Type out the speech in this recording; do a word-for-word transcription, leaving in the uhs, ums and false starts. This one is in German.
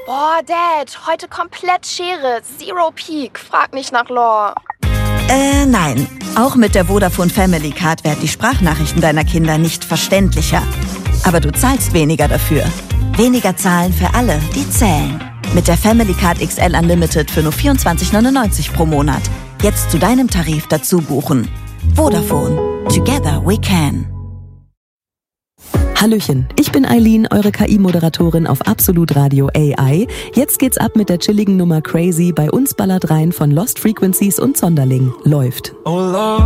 Boah, Dad, heute komplett Schere. Zero Peak. Frag nicht nach Lore. Äh, nein. Auch mit der Vodafone Family Card werden die Sprachnachrichten deiner Kinder nicht verständlicher. Aber du zahlst weniger dafür. Weniger zahlen für alle, die zählen. Mit der Family Card X L Unlimited für nur vierundzwanzig neunundneunzig pro Monat. Jetzt zu deinem Tarif dazu buchen. Vodafone. Together we can. Hallöchen, ich bin Eileen, eure K I-Moderatorin auf Absolut Radio A I. Jetzt geht's ab mit der chilligen Nummer Crazy. Bei uns ballert rein von Lost Frequencies und Sonderling. Läuft.